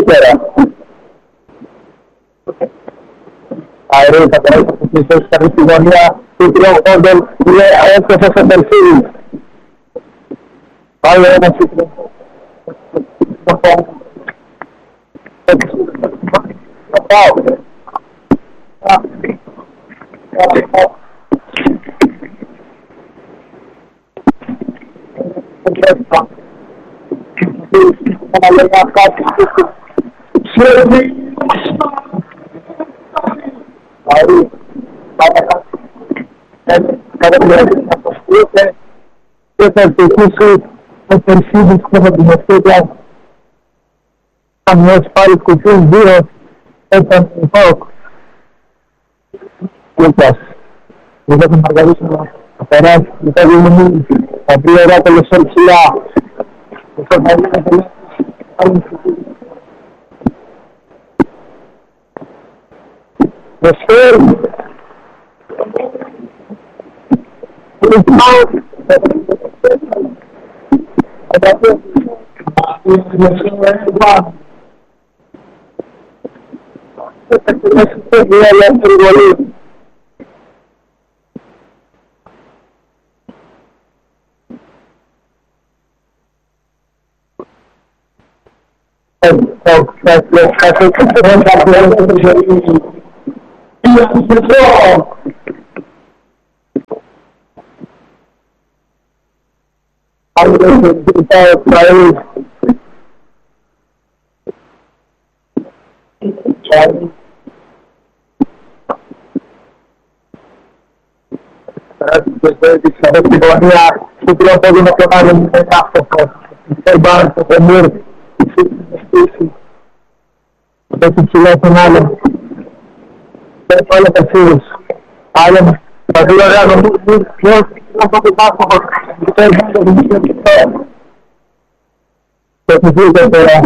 Καλησπέρα. Αερή, θα περάσω από τη θέση στη γωνία του Τριόχοντελ, είναι έφτασε σε Περσίδη. Πάλι ένα σύγκρο. Θα πάω. Ahí, это переписывает, переписывает, чтобы демонстрировать. Там не спали, купил, было, это не паук. Сейчас. Вот это Маргарита, аппарат, это не априорат или сорсия. Это Маргарита, Έχει ψηλά στον άλλον. Όλα τα φίλους. Άλλον. Τα δύο ράδο. Ποιος θα το πάθω. Το έχει φύγει τώρα.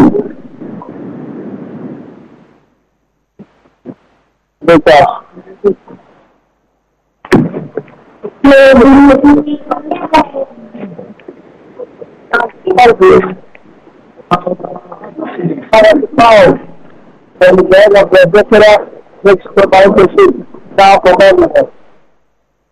Δέκα. Πάω. El de la profesora de exportación de su estado